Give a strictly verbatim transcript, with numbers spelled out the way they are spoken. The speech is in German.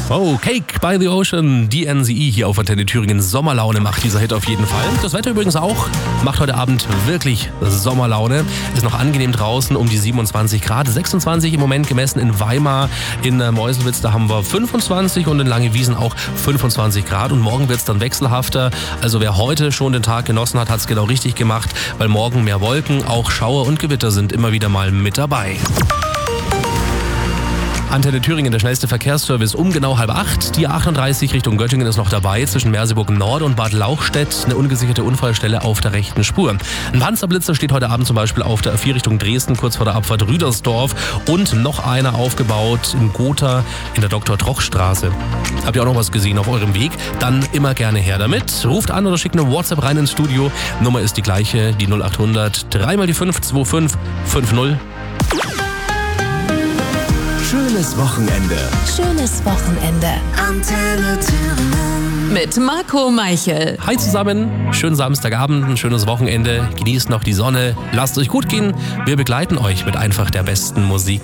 Oh, Cake by the Ocean, D N C E hier auf Antenne Thüringen. Sommerlaune macht dieser Hit auf jeden Fall. Das Wetter übrigens auch, macht heute Abend wirklich Sommerlaune. Ist noch angenehm draußen um die siebenundzwanzig Grad. sechsundzwanzig im Moment gemessen in Weimar, in Meuselwitz, da haben wir fünfundzwanzig und in Langewiesen auch fünfundzwanzig Grad. Und morgen wird es dann wechselhafter. Also wer heute schon den Tag genossen hat, hat es genau richtig gemacht, weil morgen mehr Wolken, auch Schauer und Gewitter sind immer wieder mal mit dabei. Antenne Thüringen, der schnellste Verkehrsservice um genau halb acht. Die A achtunddreißig Richtung Göttingen ist noch dabei, zwischen Merseburg Nord und Bad Lauchstädt. Eine ungesicherte Unfallstelle auf der rechten Spur. Ein Panzerblitzer steht heute Abend zum Beispiel auf der A vier Richtung Dresden, kurz vor der Abfahrt Rüdersdorf. Und noch einer aufgebaut in Gotha in der Doktor-Troch-Straße. Habt ihr auch noch was gesehen auf eurem Weg? Dann immer gerne her damit. Ruft an oder schickt eine WhatsApp rein ins Studio. Nummer ist die gleiche, die null achthundert, drei mal die fünf zwei fünf fünf null. Schönes Wochenende. Schönes Wochenende. Antenne Thüringen. Mit Marco Meichel. Hi zusammen, schönen Samstagabend, ein schönes Wochenende. Genießt noch die Sonne, lasst euch gut gehen. Wir begleiten euch mit einfach der besten Musik.